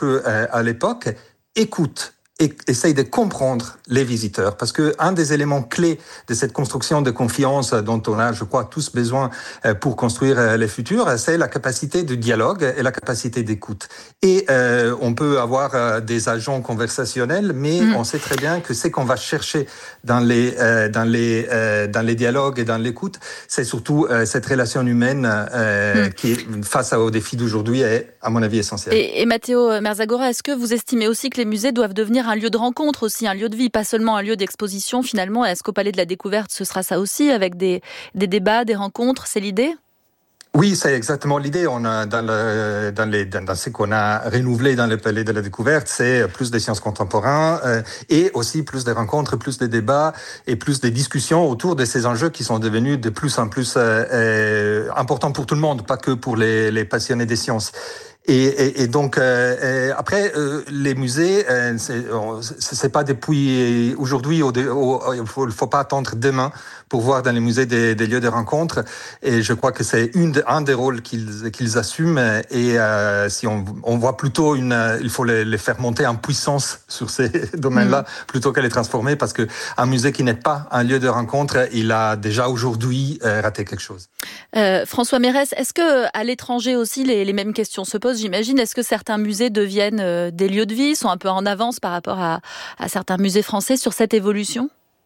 que à l'époque écoute et essaye de comprendre les visiteurs. Parce que un des éléments clés de cette construction de confiance dont on a, je crois, tous besoin pour construire les futurs, c'est la capacité de dialogue et la capacité d'écoute. Et on peut avoir des agents conversationnels, mais on sait très bien que c'est qu'on va chercher dans les dialogues et dans l'écoute, c'est surtout cette relation humaine qui, face aux défis d'aujourd'hui, est, à mon avis, essentielle. Et Matteo Merzagora, est-ce que vous estimez aussi que les musées doivent devenir un lieu de rencontre aussi, un lieu de vie, pas seulement un lieu d'exposition finalement? Est-ce qu'au Palais de la Découverte, ce sera ça aussi, avec des débats, des rencontres? C'est l'idée? Oui, c'est exactement l'idée. On a dans ce qu'on a renouvelé dans le Palais de la Découverte, c'est plus des sciences contemporaines et aussi plus de rencontres, plus de débats et plus de discussions autour de ces enjeux qui sont devenus de plus en plus importants pour tout le monde, pas que pour les passionnés des sciences. Et donc après les musées, c'est pas depuis aujourd'hui. Il faut pas attendre demain pour voir dans les musées des lieux de rencontre. Et je crois que c'est un des rôles qu'ils assument. Et si on voit plutôt il faut les faire monter en puissance sur ces domaines-là plutôt qu'à les transformer, parce que un musée qui n'est pas un lieu de rencontre, il a déjà aujourd'hui raté quelque chose. François Mérès, est-ce que à l'étranger aussi les mêmes questions se posent? J'imagine. Est-ce que certains musées deviennent des lieux de vie, sont un peu en avance par rapport à certains musées français sur cette évolution?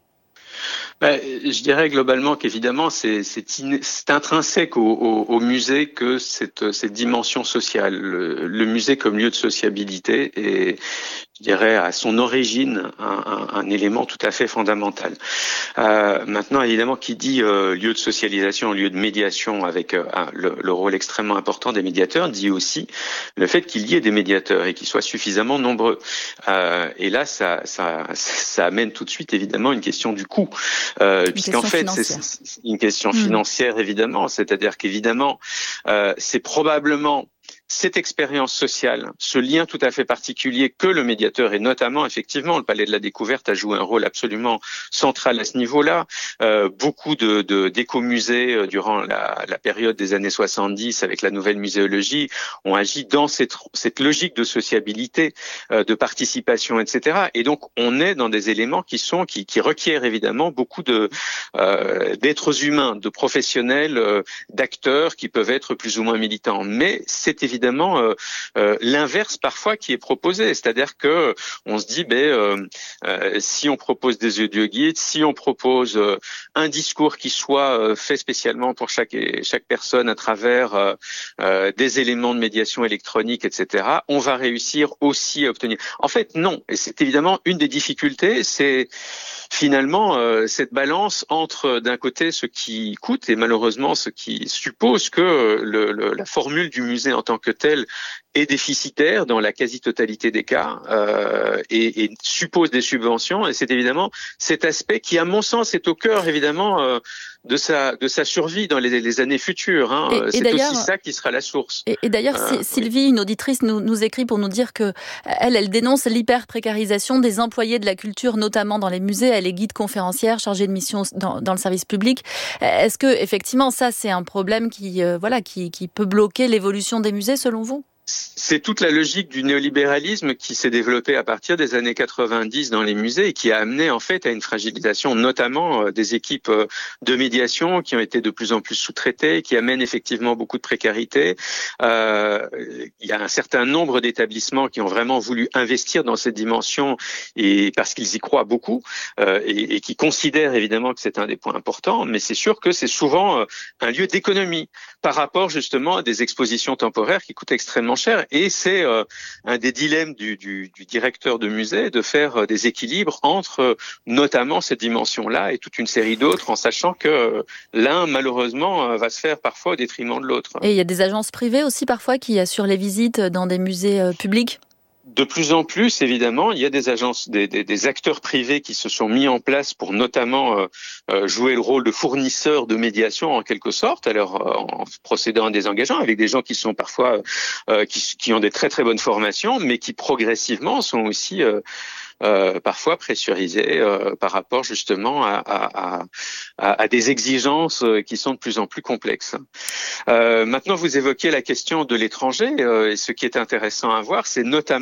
Je dirais globalement qu'évidemment c'est intrinsèque au musée que cette dimension sociale, le musée comme lieu de sociabilité est, je dirais, à son origine un élément tout à fait fondamental. Maintenant, évidemment, qui dit lieu de socialisation, lieu de médiation, avec le rôle extrêmement important des médiateurs, dit aussi le fait qu'il y ait des médiateurs et qu'ils soient suffisamment nombreux. Et là, ça amène tout de suite évidemment une question du coût. Puisqu'en fait, c'est une question financière, évidemment. C'est-à-dire qu'évidemment, c'est probablement cette expérience sociale, ce lien tout à fait particulier que le médiateur, et notamment, effectivement, le Palais de la Découverte a joué un rôle absolument central à ce niveau-là. Beaucoup d'écomusées durant la période des années 70, avec la nouvelle muséologie, ont agi dans cette logique de sociabilité, de participation, etc. Et donc, on est dans des éléments qui requièrent évidemment beaucoup d'êtres humains, de professionnels, d'acteurs qui peuvent être plus ou moins militants. Mais c'est évidemment l'inverse parfois qui est proposé, c'est-à-dire que on se dit si on propose des audioguides, si on propose un discours qui soit fait spécialement pour chaque personne à travers des éléments de médiation électronique, etc., on va réussir aussi à obtenir. En fait, non, et c'est évidemment une des difficultés, c'est finalement cette balance entre d'un côté ce qui coûte et malheureusement ce qui suppose que la formule du musée en tant que telle est déficitaire dans la quasi-totalité des cas et suppose des subventions, et c'est évidemment cet aspect qui, à mon sens, est au cœur évidemment de sa survie dans les années futures. C'est aussi ça qui sera la source. Et d'ailleurs, Sylvie, une auditrice, nous écrit pour nous dire que elle dénonce l'hyper-précarisation des employés de la culture, notamment dans les musées. Elle est guide conférencière, chargée de mission dans le service public. Est-ce que effectivement, ça, c'est un problème qui peut bloquer l'évolution des musées, selon vous? C'est toute la logique du néolibéralisme qui s'est développée à partir des années 90 dans les musées et qui a amené en fait à une fragilisation notamment des équipes de médiation qui ont été de plus en plus sous-traitées, qui amènent effectivement beaucoup de précarité. Il y a un certain nombre d'établissements qui ont vraiment voulu investir dans cette dimension et parce qu'ils y croient beaucoup et qui considèrent évidemment que c'est un des points importants, mais c'est sûr que c'est souvent un lieu d'économie par rapport justement à des expositions temporaires qui coûtent extrêmement cher. Et c'est un des dilemmes du directeur de musée de faire des équilibres entre notamment cette dimension-là et toute une série d'autres, en sachant que l'un, malheureusement, va se faire parfois au détriment de l'autre. Et il y a des agences privées aussi parfois qui assurent les visites dans des musées publics? De plus en plus, évidemment, il y a des agences, des acteurs privés qui se sont mis en place pour notamment jouer le rôle de fournisseurs de médiation en quelque sorte, alors en procédant à des engagements avec des gens qui sont parfois qui ont des très très bonnes formations, mais qui progressivement sont aussi parfois pressurisés par rapport justement à des exigences qui sont de plus en plus complexes. Maintenant, vous évoquez la question de l'étranger et ce qui est intéressant à voir, c'est notamment